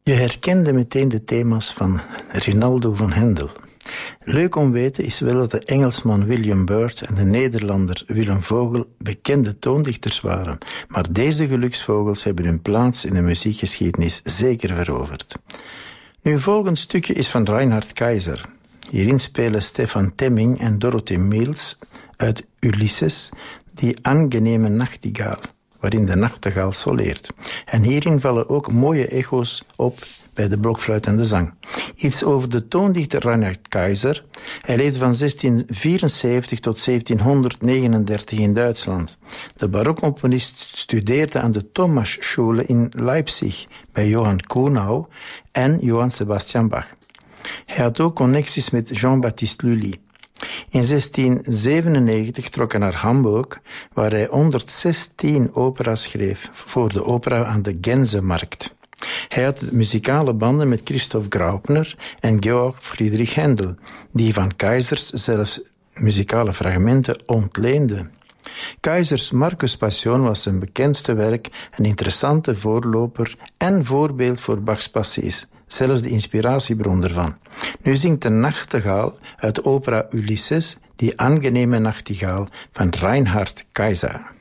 Je herkende meteen de thema's van Rinaldo van Hendel. Leuk om weten is wel dat de Engelsman William Byrd en de Nederlander Willem Vogel bekende toondichters waren, maar deze geluksvogels hebben hun plaats in de muziekgeschiedenis zeker veroverd. Nu, volgend stukje is van Reinhard Keizer. Hierin spelen Stefan Temming en Dorothy Mills uit Ulysses die angeneme nachtegaal, waarin de nachtegaal soleert. En hierin vallen ook mooie echo's op bij de blokfluit en de zang. Iets over de toondichter Reinhard Keizer. Hij leefde van 1674 tot 1739 in Duitsland. De barokcomponist studeerde aan de Thomasschule in Leipzig bij Johann Kuhnau en Johann Sebastian Bach. Hij had ook connecties met Jean-Baptiste Lully. In 1697 trok hij naar Hamburg, waar hij 116 opera's schreef voor de opera aan de Gänsemarkt. Hij had muzikale banden met Christoph Graupner en Georg Friedrich Händel, die van Keizers zelfs muzikale fragmenten ontleende. Keizers Marcus Passion was zijn bekendste werk, een interessante voorloper en voorbeeld voor Bachs passies, zelfs de inspiratiebron ervan. Nu zingt de nachtegaal uit de opera Ulysses, die angeneme nachtegaal van Reinhard Keizer.